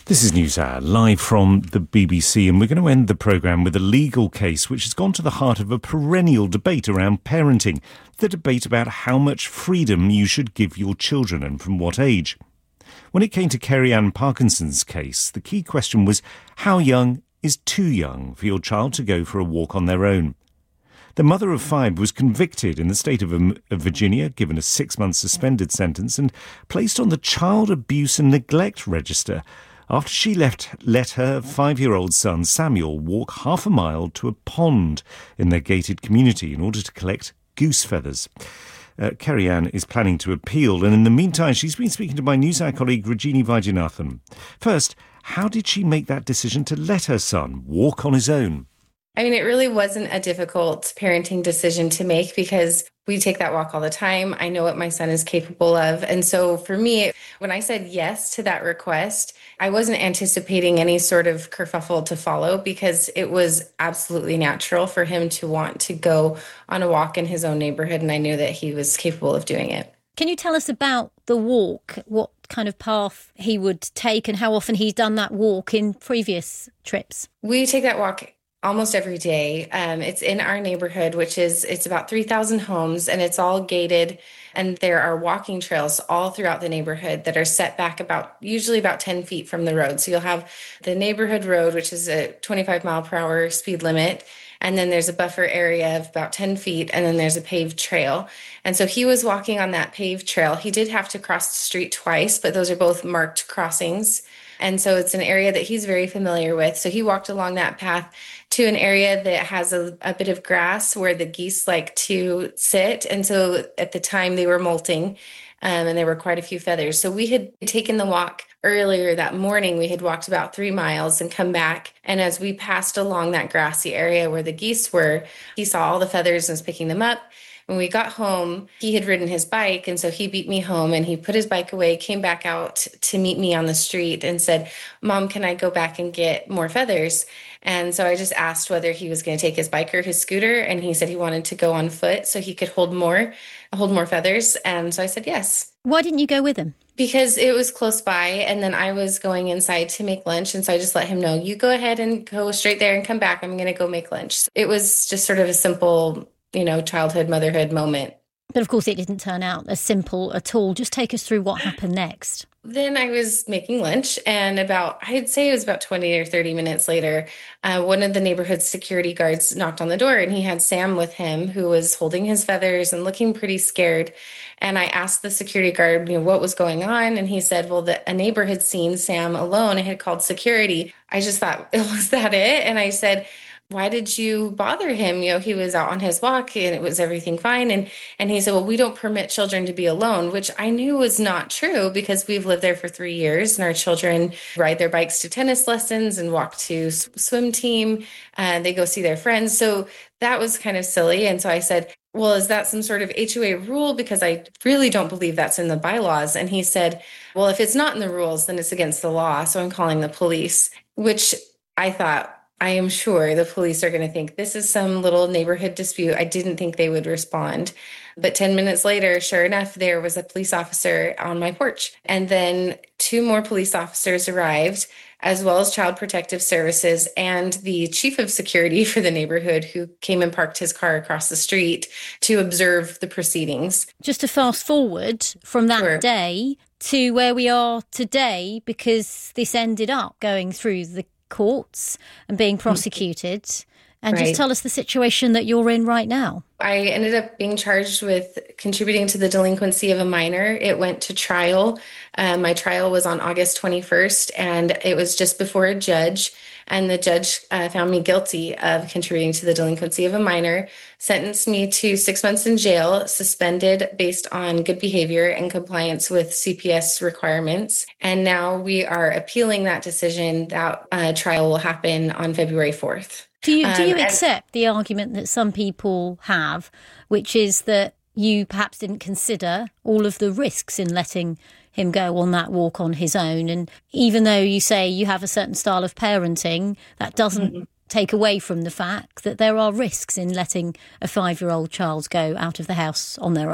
This is NewsHour, live from the BBC, and we're going to end the programme with a legal case which has gone to the heart of a perennial debate around parenting, the debate about how much freedom you should give your children and from what age. When it came to Kerry-Ann Parkinson's case, the key question was how young is too young for your child to go for a walk on their own? The mother of 5 was convicted in the state of Virginia, given a 6-month suspended sentence and placed on the Child Abuse and Neglect Register after she let her 5-year-old son Samuel walk half a mile to a pond in their gated community in order to collect goose feathers. Kerry-Ann is planning to appeal, and in the meantime she's been speaking to my NewsHour colleague Rajini Vaidyanathan. First, how did she make that decision to let her son walk on his own? I mean, it really wasn't a difficult parenting decision to make because we take that walk all the time. I know what my son is capable of. And so for me, when I said yes to that request, I wasn't anticipating any sort of kerfuffle to follow because it was absolutely natural for him to want to go on a walk in his own neighborhood. And I knew that he was capable of doing it. Can you tell us about the walk, what kind of path he would take and how often he's done that walk in previous trips? We take that walk almost every day. It's in our neighborhood, it's about 3,000 homes, and it's all gated. And there are walking trails all throughout the neighborhood that are set back usually about 10 feet from the road. So you'll have the neighborhood road, which is a 25 mile per hour speed limit. And then there's a buffer area of about 10 feet, and then there's a paved trail. And so he was walking on that paved trail. He did have to cross the street twice, but those are both marked crossings. And so it's an area that he's very familiar with. So he walked along that path to an area that has a bit of grass where the geese like to sit. And so at the time they were molting, and there were quite a few feathers. So we had taken the walk earlier that morning. We had walked about 3 miles and come back. And as we passed along that grassy area where the geese were, he saw all the feathers and was picking them up. When we got home, he had ridden his bike, and so he beat me home, and he put his bike away, came back out to meet me on the street and said, "Mom, can I go back and get more feathers?" And so I just asked whether he was going to take his bike or his scooter, and he said he wanted to go on foot so he could hold more feathers. And so I said yes. Why didn't you go with him? Because it was close by, and then I was going inside to make lunch. And so I just let him know, you go ahead and go straight there and come back. I'm going to go make lunch. It was just sort of a simple childhood, motherhood moment. But of course it didn't turn out as simple at all. Just take us through what happened next. Then I was making lunch, and I'd say it was about 20 or 30 minutes later, one of the neighborhood security guards knocked on the door, and he had Sam with him, who was holding his feathers and looking pretty scared. And I asked the security guard, what was going on? And he said, well, a neighbor had seen Sam alone and had called security. I just thought, was that it? And I said, why did you bother him? He was out on his walk and it was everything fine. And he said, well, we don't permit children to be alone, which I knew was not true because we've lived there for 3 years and our children ride their bikes to tennis lessons and walk to swim team. They go see their friends. So that was kind of silly. And so I said, well, is that some sort of HOA rule? Because I really don't believe that's in the bylaws. And he said, well, if it's not in the rules, then it's against the law. So I'm calling the police, which I thought, I am sure the police are going to think this is some little neighborhood dispute. I didn't think they would respond. But 10 minutes later, sure enough, there was a police officer on my porch. And then 2 more police officers arrived, as well as Child Protective Services and the chief of security for the neighborhood, who came and parked his car across the street to observe the proceedings. Just to fast forward from that day to where we are today, because this ended up going through the courts and being prosecuted. And just tell us the situation that you're in right now. I ended up being charged with contributing to the delinquency of a minor. It went to trial. My trial was on August 21st, and it was just before a judge. And the judge found me guilty of contributing to the delinquency of a minor, sentenced me to 6 months in jail, suspended based on good behavior and compliance with CPS requirements. And now we are appealing that decision. That trial will happen on February 4th. Do you accept the argument that some people have, which is that you perhaps didn't consider all of the risks in letting him go on that walk on his own? And even though you say you have a certain style of parenting, that doesn't take away from the fact that there are risks in letting a 5-year-old child go out of the house on their own.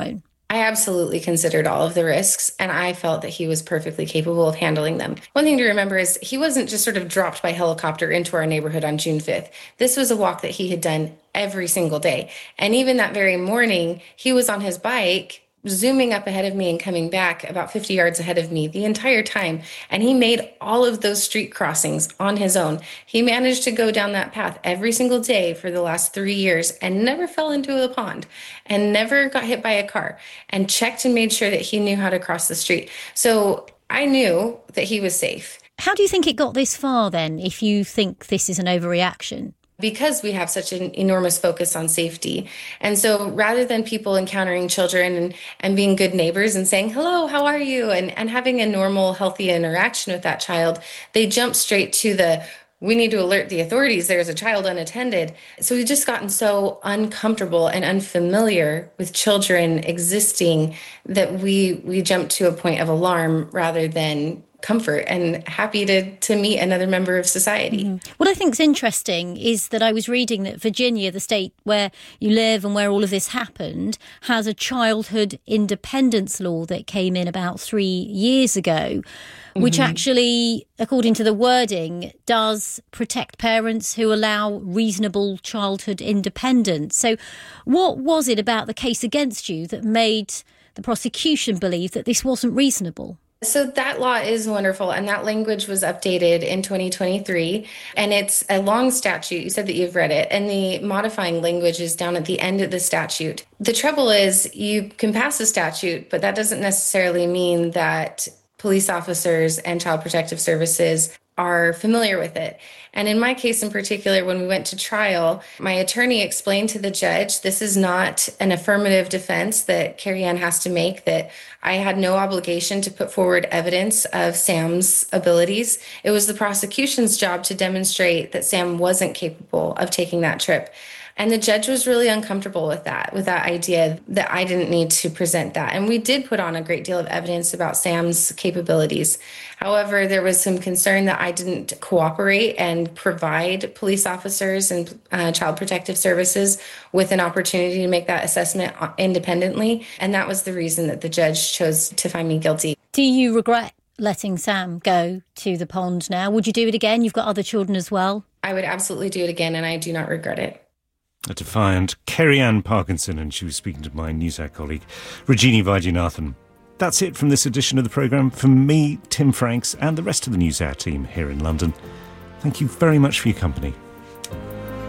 I absolutely considered all of the risks, and I felt that he was perfectly capable of handling them. One thing to remember is he wasn't just sort of dropped by helicopter into our neighborhood on June 5th. This was a walk that he had done every single day. And even that very morning, he was on his bike, zooming up ahead of me and coming back about 50 yards ahead of me the entire time. And he made all of those street crossings on his own. He managed to go down that path every single day for the last 3 years and never fell into a pond and never got hit by a car, and checked and made sure that he knew how to cross the street. So I knew that he was safe. How do you think it got this far then, if you think this is an overreaction? Because we have such an enormous focus on safety. And so rather than people encountering children and being good neighbors and saying, hello, how are you? And having a normal, healthy interaction with that child, they jump straight to we need to alert the authorities, there's a child unattended. So we've just gotten so uncomfortable and unfamiliar with children existing that we jump to a point of alarm rather than comfort and happy to meet another member of society. Mm-hmm. What I think is interesting is that I was reading that Virginia, the state where you live and where all of this happened, has a childhood independence law that came in about 3 years ago, which actually, according to the wording, does protect parents who allow reasonable childhood independence. So what was it about the case against you that made the prosecution believe that this wasn't reasonable? So that law is wonderful, and that language was updated in 2023, and it's a long statute. You said that you've read it, and the modifying language is down at the end of the statute. The trouble is you can pass a statute, but that doesn't necessarily mean that police officers and Child Protective Services are familiar with it. And in my case in particular, when we went to trial, my attorney explained to the judge, this is not an affirmative defense that Carrie Ann has to make, that I had no obligation to put forward evidence of Sam's abilities. It was the prosecution's job to demonstrate that Sam wasn't capable of taking that trip. And the judge was really uncomfortable with that idea that I didn't need to present that. And we did put on a great deal of evidence about Sam's capabilities. However, there was some concern that I didn't cooperate and provide police officers and Child Protective Services with an opportunity to make that assessment independently. And that was the reason that the judge chose to find me guilty. Do you regret letting Sam go to the pond now? Would you do it again? You've got other children as well. I would absolutely do it again, and I do not regret it. A defiant Carrie Ann Parkinson, and she was speaking to my Newsat colleague, Rajini Vaidyanathan. That's it from this edition of the programme. From me, Tim Franks, and the rest of the Newsat team here in London. Thank you very much for your company.